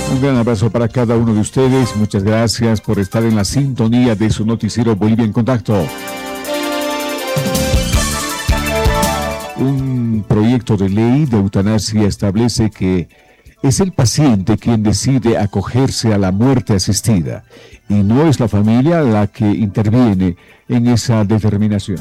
Un gran abrazo para cada uno de ustedes. Muchas gracias por estar en la sintonía de su noticiero Bolivia en Contacto. Un proyecto de ley de eutanasia establece que es el paciente quien decide acogerse a la muerte asistida y no es la familia la que interviene en esa determinación.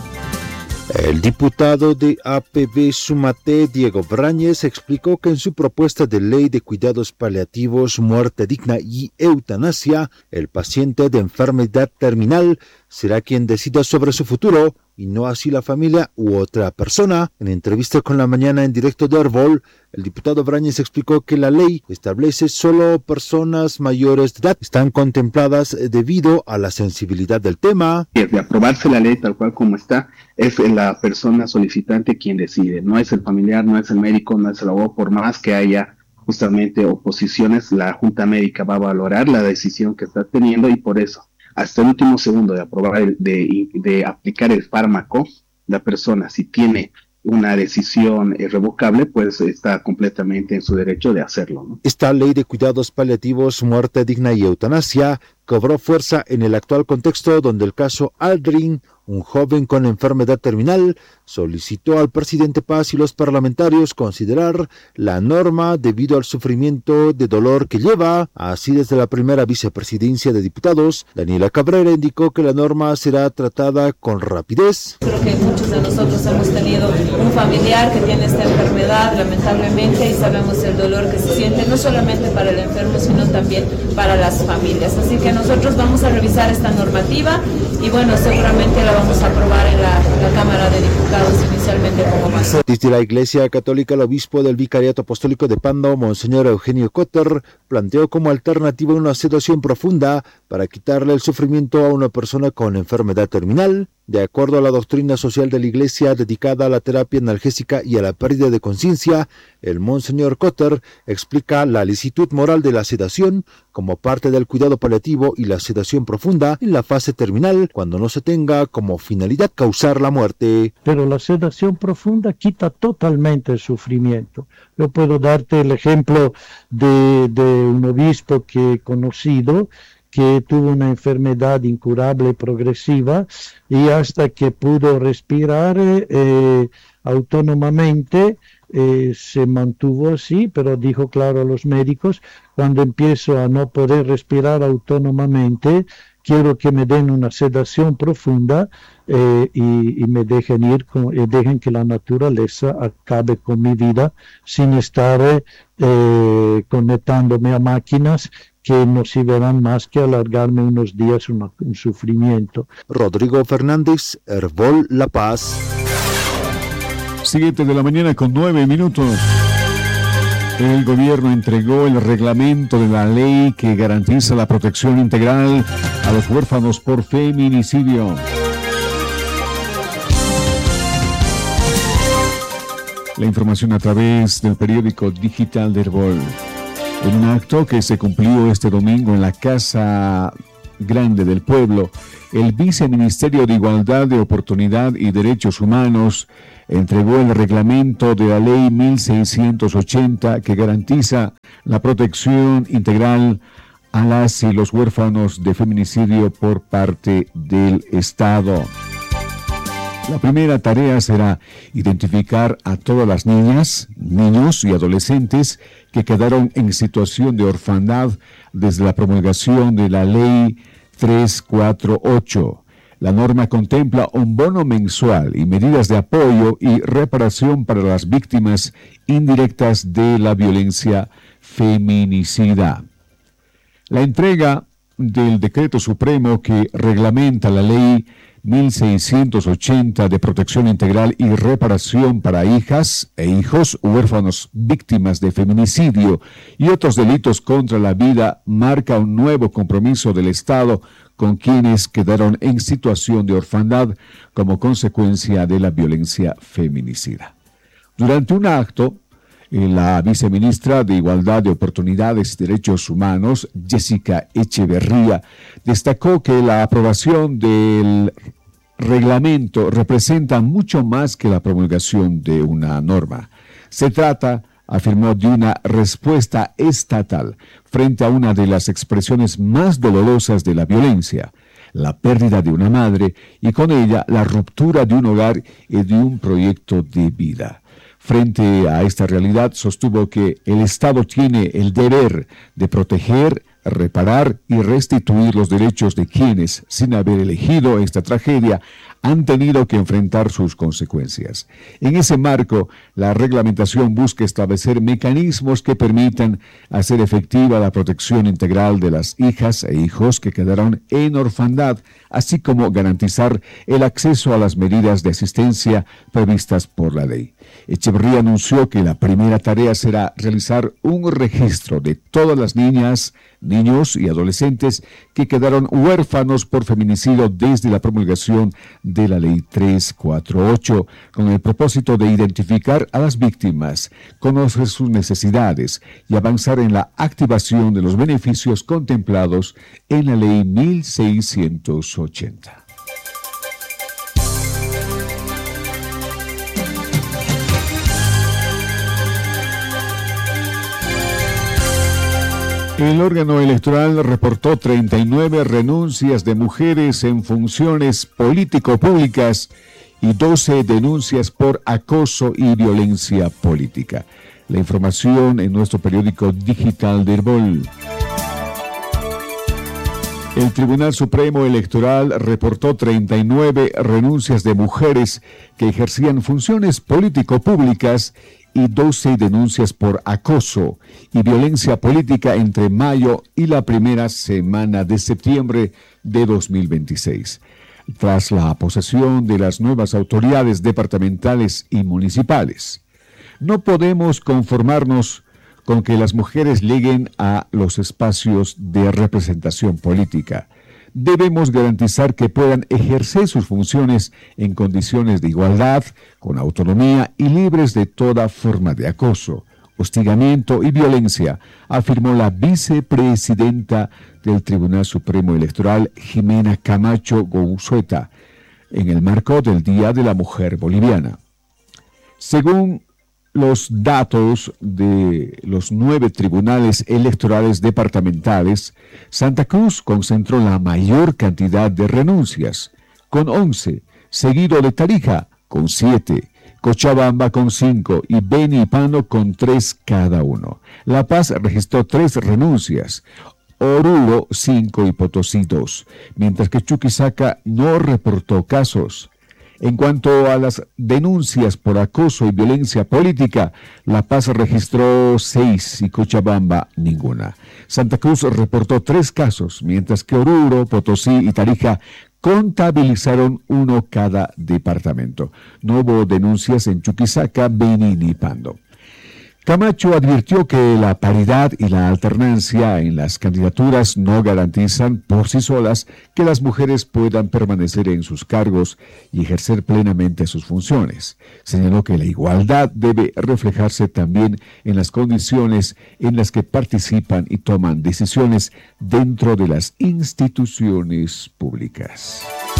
El diputado de APB Sumate, Diego Brañez, explicó que en su propuesta de ley de cuidados paliativos, muerte digna y eutanasia, el paciente de enfermedad terminal será quien decida sobre su futuro y no así la familia u otra persona. En entrevista con La Mañana en directo de Herbol, el diputado Brañez explicó que la ley establece solo personas mayores de edad están contempladas debido a la sensibilidad del tema. De aprobarse la ley tal cual como está, es la persona solicitante quien decide, no es el familiar, no es el médico, no es el abogado, por más que haya justamente oposiciones, la Junta Médica va a valorar la decisión que está teniendo y por eso hasta el último segundo de aprobar, de aplicar el fármaco, la persona, si tiene una decisión irrevocable, pues está completamente en su derecho de hacerlo, ¿no? Esta ley de cuidados paliativos, muerte digna y eutanasia cobró fuerza en el actual contexto donde el caso Aldrin, un joven con enfermedad terminal, solicitó al presidente Paz y los parlamentarios considerar la norma debido al sufrimiento de dolor que lleva. Así, desde la primera vicepresidencia de diputados, Daniela Cabrera indicó que la norma será tratada con rapidez. Creo que muchos de nosotros hemos tenido un familiar que tiene esta enfermedad, lamentablemente, y sabemos el dolor que se siente, no solamente para el enfermo, sino también para las familias. Así que nosotros vamos a revisar esta normativa y bueno, seguramente la vamos a aprobar en la Cámara de Diputados inicialmente como más. Desde la Iglesia Católica, el obispo del Vicariato Apostólico de Pando, Monseñor Eugenio Cotter, planteó como alternativa una sedación profunda para quitarle el sufrimiento a una persona con enfermedad terminal. De acuerdo a la doctrina social de la Iglesia dedicada a la terapia analgésica y a la pérdida de conciencia, el Monseñor Cotter explica la licitud moral de la sedación como parte del cuidado paliativo y la sedación profunda en la fase terminal, cuando no se tenga como finalidad causar la muerte. Pero la sedación profunda quita totalmente el sufrimiento. Yo puedo darte el ejemplo de un obispo que he conocido, que tuvo una enfermedad incurable progresiva y hasta que pudo respirar autónomamente se mantuvo así, pero dijo claro a los médicos, cuando empiezo a no poder respirar autónomamente, quiero que me den una sedación profunda y me dejen ir, dejen que la naturaleza acabe con mi vida sin estar conectándome a máquinas que no sirverán más que alargarme unos días un sufrimiento. Rodrigo Fernández, Herbol, La Paz. 7 de la mañana con 9 minutos. El gobierno entregó el reglamento de la ley que garantiza la protección integral a los huérfanos por feminicidio. La información a través del periódico digital de Herbol. En un acto que se cumplió este domingo en la Casa Grande del Pueblo, el Viceministerio de Igualdad de Oportunidad y Derechos Humanos entregó el reglamento de la Ley 1680 que garantiza la protección integral a las y los huérfanos de feminicidio por parte del Estado. La primera tarea será identificar a todas las niñas, niños y adolescentes que quedaron en situación de orfandad desde la promulgación de la Ley 348. La norma contempla un bono mensual y medidas de apoyo y reparación para las víctimas indirectas de la violencia feminicida. La entrega del Decreto Supremo que reglamenta la Ley 1680 de protección integral y reparación para hijas e hijos huérfanos víctimas de feminicidio y otros delitos contra la vida marca un nuevo compromiso del Estado con quienes quedaron en situación de orfandad como consecuencia de la violencia feminicida. Durante un acto, la viceministra de Igualdad de Oportunidades y Derechos Humanos, Jessica Echeverría, destacó que la aprobación del reglamento representa mucho más que la promulgación de una norma. Se trata afirmó de una respuesta estatal frente a una de las expresiones más dolorosas de la violencia, la pérdida de una madre y con ella la ruptura de un hogar y de un proyecto de vida. Frente a esta realidad, sostuvo que el Estado tiene el deber de proteger, reparar y restituir los derechos de quienes, sin haber elegido esta tragedia, han tenido que enfrentar sus consecuencias. En ese marco, la reglamentación busca establecer mecanismos que permitan hacer efectiva la protección integral de las hijas e hijos que quedaron en orfandad, así como garantizar el acceso a las medidas de asistencia previstas por la ley. Echeverría anunció que la primera tarea será realizar un registro de todas las niñas, niños y adolescentes que quedaron huérfanos por feminicidio desde la promulgación de la Ley 348, con el propósito de identificar a las víctimas, conocer sus necesidades y avanzar en la activación de los beneficios contemplados en la Ley 1680. El órgano electoral reportó 39 renuncias de mujeres en funciones político-públicas y 12 denuncias por acoso y violencia política. La información en nuestro periódico digital de Herbol. El Tribunal Supremo Electoral reportó 39 renuncias de mujeres que ejercían funciones político-públicas y 12 denuncias por acoso y violencia política entre mayo y la primera semana de septiembre de 2026. Tras la posesión de las nuevas autoridades departamentales y municipales, no podemos conformarnos con que las mujeres lleguen a los espacios de representación política. Debemos garantizar que puedan ejercer sus funciones en condiciones de igualdad, con autonomía y libres de toda forma de acoso, hostigamiento y violencia, afirmó la vicepresidenta del Tribunal Supremo Electoral, Jimena Camacho Gouzueta, en el marco del Día de la Mujer Boliviana. Según los datos de los 9 tribunales electorales departamentales, Santa Cruz concentró la mayor cantidad de renuncias, con 11, seguido de Tarija, con 7, Cochabamba con 5 y Beni y Pando con 3 cada uno. La Paz registró 3 renuncias, Oruro 5 y Potosí 2, mientras que Chuquisaca no reportó casos. En cuanto a las denuncias por acoso y violencia política, La Paz registró 6 y Cochabamba ninguna. Santa Cruz reportó 3 casos, mientras que Oruro, Potosí y Tarija contabilizaron 1 cada departamento. No hubo denuncias en Chuquisaca, Beni ni Pando. Camacho advirtió que la paridad y la alternancia en las candidaturas no garantizan por sí solas que las mujeres puedan permanecer en sus cargos y ejercer plenamente sus funciones. Señaló que la igualdad debe reflejarse también en las condiciones en las que participan y toman decisiones dentro de las instituciones públicas.